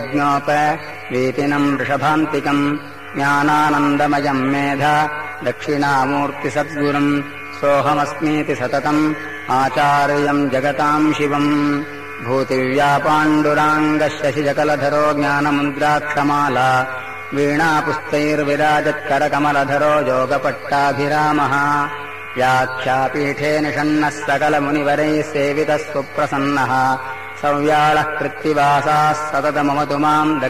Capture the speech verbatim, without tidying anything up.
ज्ञोप वीतिनम् वृषभान्तिकम् ज्ञानानन्दमयम् मेधा दक्षिणामूर्तिसद्गुरुम् सोऽहमस्मीति सततम् आचार्यम् जगताम् शिवम् भूतिव्यापाण्डुराङ्गशशिजकलधरो ज्ञानमुद्राक्षमाला वीणापुस्तैर्विराजत्करकमलधरो योगपट्टाभिरामः व्याख्यापीठे निषण्णः सकलमुनिवरैः सेवितः सुप्रसन्नः सव्याळः कृत्तिवासाः सततममतु माम्